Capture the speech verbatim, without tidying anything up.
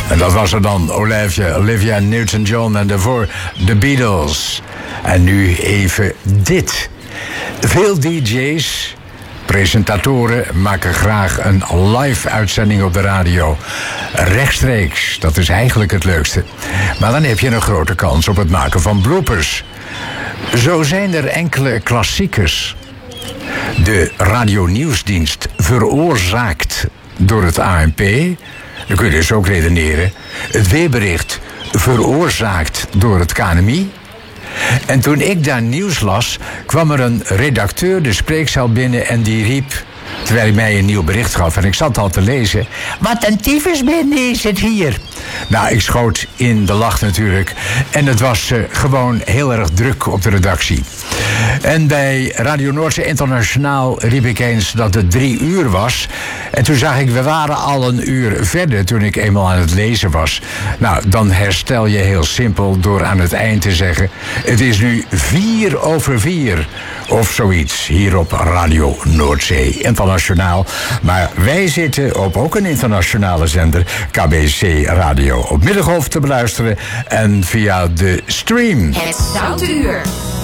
En dat was er dan Olivia, Olivia Newton-John en daarvoor The Beatles. En nu even dit. Veel D J's, presentatoren maken graag een live uitzending op de radio. Rechtstreeks, dat is eigenlijk het leukste. Maar dan heb je een grote kans op het maken van bloopers. Zo zijn er enkele klassiekers. De radionieuwsdienst veroorzaakt door het A N P. Dan kun je dus ook redeneren. Het weerbericht veroorzaakt door het K N M I. En toen ik daar nieuws las, kwam er een redacteur de spreekzaal binnen en die riep, terwijl hij mij een nieuw bericht gaf en ik zat al te lezen, wat een tyfusbende is het hier. Nou, ik schoot in de lach natuurlijk. En het was uh, gewoon heel erg druk op de redactie. En bij Radio Noordzee Internationaal riep ik eens dat het drie uur was. En toen zag ik, we waren al een uur verder toen ik eenmaal aan het lezen was. Nou, dan herstel je heel simpel door aan het eind te zeggen, het is nu vier over vier. Of zoiets, hier op Radio Noordzee Internationaal. Maar wij zitten op ook een internationale zender, K B C Radio, op Middengolf te beluisteren en via de stream. Het Zoutuur.